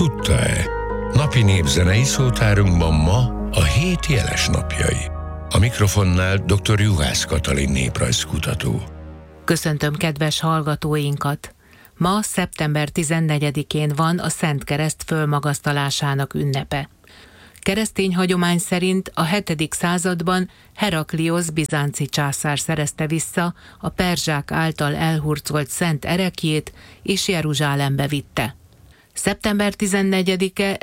Tudta-e? Napi népzenei szótárunkban ma a hét jeles napjai. A mikrofonnál dr. Juhász Katalin néprajzkutató. Köszöntöm kedves hallgatóinkat! Ma, szeptember 14-én van a Szent Kereszt fölmagasztalásának ünnepe. Keresztény hagyomány szerint a 7. században Herakliosz bizánci császár szerezte vissza a perzsák által elhurcolt szent ereklyét, és Jeruzsálembe vitte. Szeptember 14-e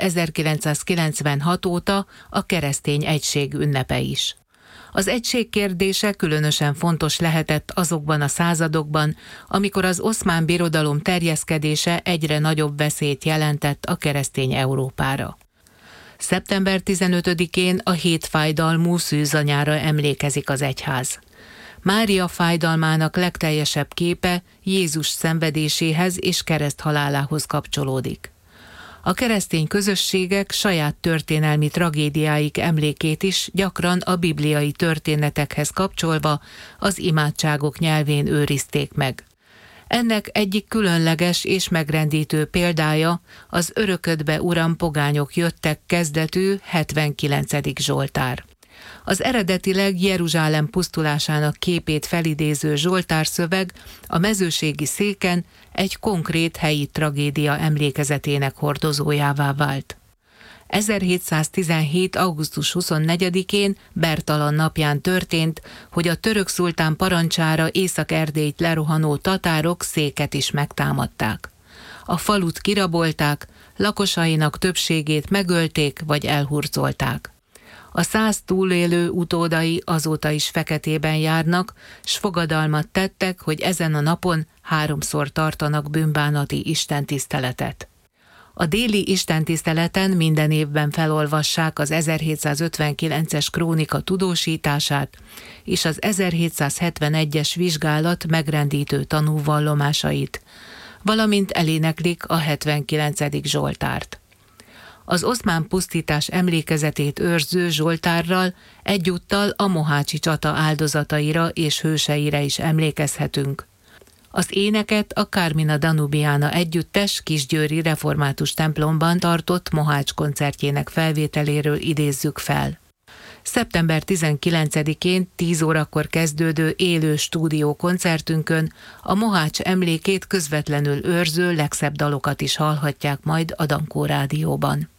1996 óta a keresztény egység ünnepe is. Az egység kérdése különösen fontos lehetett azokban a századokban, amikor az Oszmán Birodalom terjeszkedése egyre nagyobb veszélyt jelentett a keresztény Európára. Szeptember 15-én a 7 fájdalmú szűzanyára emlékezik az egyház. Mária fájdalmának legteljesebb képe Jézus szenvedéséhez és kereszthalálához kapcsolódik. A keresztény közösségek saját történelmi tragédiáik emlékét is gyakran a bibliai történetekhez kapcsolva az imádságok nyelvén őrizték meg. Ennek egyik különleges és megrendítő példája az Öröködbe Uram, pogányok jöttek kezdetű 79. Zsoltár. Az eredetileg Jeruzsálem pusztulásának képét felidéző zsoltárszöveg a mezőségi széken egy konkrét helyi tragédia emlékezetének hordozójává vált. 1717. augusztus 24-én Bertalan napján történt, hogy a török szultán parancsára Észak-Erdélyt lerohanó tatárok széket is megtámadták. A falut kirabolták, lakosainak többségét megölték vagy elhurcolták. A 100 túlélő utódai azóta is feketében járnak, s fogadalmat tettek, hogy ezen a napon 3-szor tartanak bűnbánati istentiszteletet. A déli istentiszteleten minden évben felolvassák az 1759-es krónika tudósítását és az 1771-es vizsgálat megrendítő tanúvallomásait, valamint eléneklik a 79. Zsoltárt. Az oszmán pusztítás emlékezetét őrző zsoltárral egyúttal a mohácsi csata áldozataira és hőseire is emlékezhetünk. Az éneket a Carmina Danubiana együttes kisgyőri református templomban tartott Mohács koncertjének felvételéről idézzük fel. Szeptember 19-én 10 órakor kezdődő élő stúdió koncertünkön a Mohács emlékét közvetlenül őrző legszebb dalokat is hallhatják majd a Dankó Rádióban.